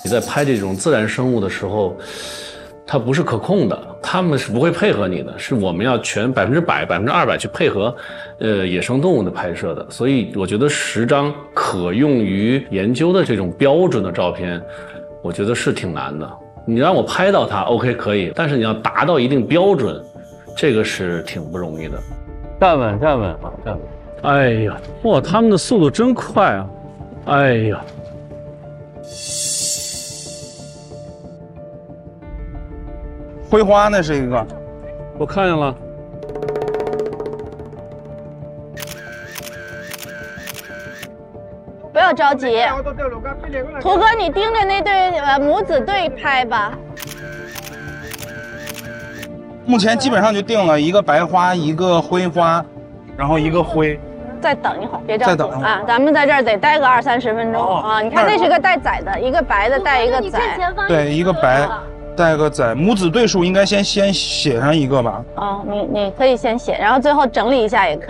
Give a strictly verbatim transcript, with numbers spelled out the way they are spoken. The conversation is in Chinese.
你在拍这种自然生物的时候，它不是可控的，他们是不会配合你的，是我们要全百分之百、百分之二百去配合，呃，野生动物的拍摄的。所以我觉得十张可用于研究的这种标准的照片，我觉得是挺难的。你让我拍到它 ，OK 可以，但是你要达到一定标准，这个是挺不容易的。 站稳，站稳啊，站稳。 哎呀，哇，他们的速度真快啊！哎呀。 灰花那是一个， 我看见了。 不要着急，图哥，你盯着那对呃母子对拍吧。 目前基本上就定了一个白花，一个灰花，然后一个灰。 再等一会儿，别着急再等啊！咱们在这儿得待个二三十分钟、哦、啊！你看，那是个带崽的，一个白的带一个崽。 对，一个白带个崽，母子对数应该先先写上一个吧？ 哦，你你可以先写，然后最后整理一下也可以。